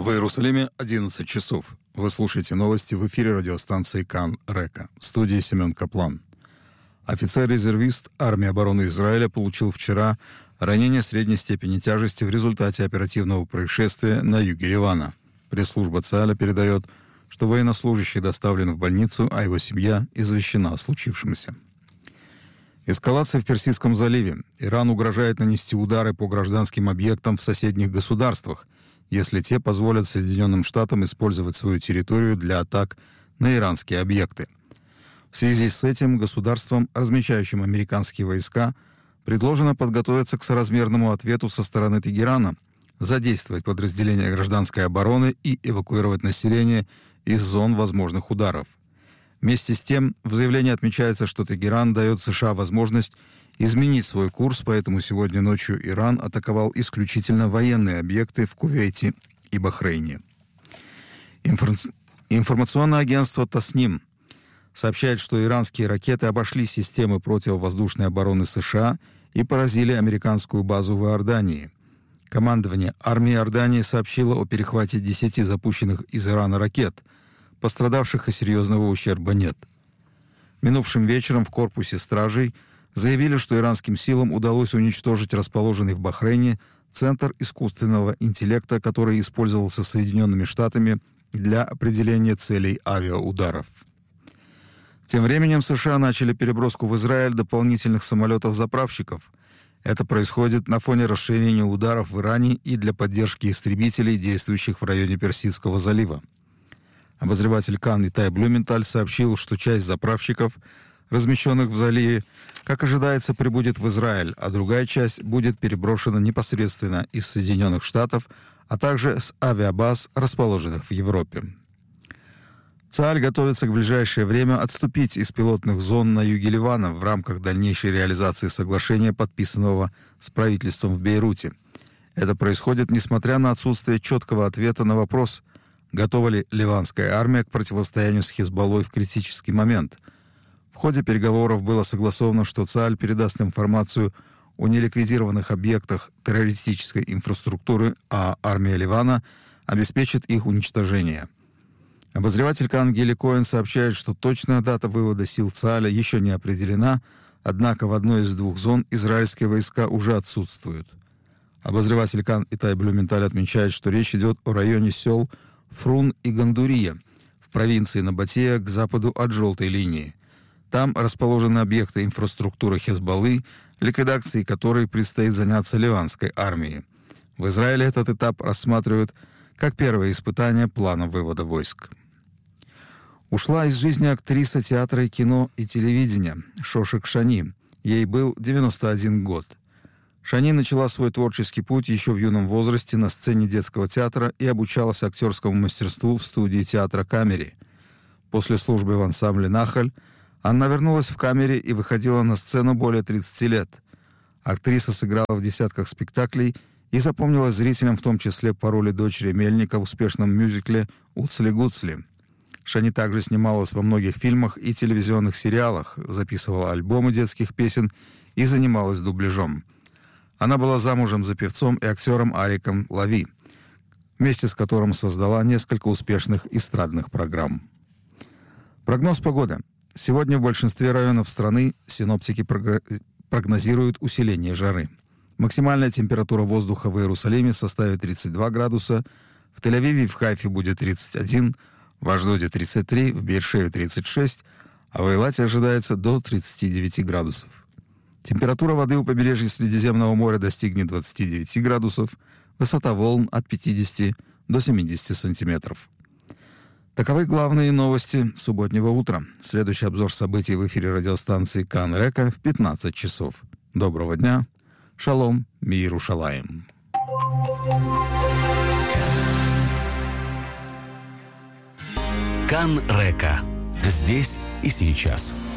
В Иерусалиме 11 часов. Вы слушаете новости в эфире радиостанции Кан Река. В студии Семен Каплан. Офицер-резервист армии обороны Израиля получил вчера ранение средней степени тяжести в результате оперативного происшествия на юге Ливана. Пресс-служба ЦАЛа передает, что военнослужащий доставлен в больницу, а его семья извещена о случившемся. Эскалация в Персидском заливе. Иран угрожает нанести удары по гражданским объектам в соседних государствах, если те позволят Соединенным Штатам использовать свою территорию для атак на иранские объекты. В связи с этим государствам, размещающим американские войска, предложено подготовиться к соразмерному ответу со стороны Тегерана, задействовать подразделения гражданской обороны и эвакуировать население из зон возможных ударов. Вместе с тем, в заявлении отмечается, что Тегеран дает США возможность изменить свой курс, поэтому сегодня ночью Иран атаковал исключительно военные объекты в Кувейте и Бахрейне. Информационное агентство Тасним сообщает, что иранские ракеты обошли системы противовоздушной обороны США и поразили американскую базу в Иордании. Командование армии Иордании сообщило о перехвате 10 запущенных из Ирана ракет. Пострадавших и серьезного ущерба нет. Минувшим вечером в корпусе стражей заявили, что иранским силам удалось уничтожить расположенный в Бахрейне Центр искусственного интеллекта, который использовался Соединенными Штатами для определения целей авиаударов. Тем временем США начали переброску в Израиль дополнительных самолетов-заправщиков. Это происходит на фоне расширения ударов в Иране и для поддержки истребителей, действующих в районе Персидского залива. Обозреватель Кан Итай Блюменталь сообщил, что часть заправщиков, размещенных в заливе, как ожидается, прибудет в Израиль, а другая часть будет переброшена непосредственно из Соединенных Штатов, а также с авиабаз, расположенных в Европе. ЦАЛ готовится к ближайшее время отступить из пилотных зон на юге Ливана в рамках дальнейшей реализации соглашения, подписанного с правительством в Бейруте. Это происходит несмотря на отсутствие четкого ответа на вопрос, готова ли ливанская армия к противостоянию с Хизбаллой в критический момент. В ходе переговоров было согласовано, что ЦАЛ передаст информацию о неликвидированных объектах террористической инфраструктуры, а армия Ливана обеспечит их уничтожение. Обозреватель Кан Гили Коэн сообщает, что точная дата вывода сил ЦАЛа еще не определена, однако в одной из двух зон израильские войска уже отсутствуют. Обозреватель Кан Итай Блюменталь отмечает, что речь идет о районе сел Фрун и Гандурия в провинции Набатея к западу от желтой линии. Там расположены объекты инфраструктуры Хизбаллы, ликвидацией которой предстоит заняться ливанской армией. В Израиле этот этап рассматривают как первое испытание плана вывода войск. Ушла из жизни актриса театра и кино и телевидения Шошек Шани. Ей был 91 год. Шани начала свой творческий путь еще в юном возрасте на сцене детского театра и обучалась актерскому мастерству в студии театра «Камери». После службы в ансамбле «Нахаль» она вернулась в «Камере» и выходила на сцену более 30 лет. Актриса сыграла в десятках спектаклей и запомнилась зрителям, в том числе по роли дочери Мельника в успешном мюзикле «Уцли-Гуцли». Шани также снималась во многих фильмах и телевизионных сериалах, записывала альбомы детских песен и занималась дубляжом. Она была замужем за певцом и актером Ариком Лави, вместе с которым создала несколько успешных эстрадных программ. Прогноз погоды. Сегодня в большинстве районов страны синоптики прогнозируют усиление жары. Максимальная температура воздуха в Иерусалиме составит 32 градуса, в Тель-Авиве и в Хайфе будет 31, в Ашдоде 33, в Бейер-Шеве 36, а в Эйлате ожидается до 39 градусов. Температура воды у побережья Средиземного моря достигнет 29 градусов, высота волн от 50 до 70 сантиметров. Таковы главные новости субботнего утра. Следующий обзор событий в эфире радиостанции Кан Река в 15 часов. Доброго дня. Шалом, Миерушалаим. Кан Река. Здесь и сейчас.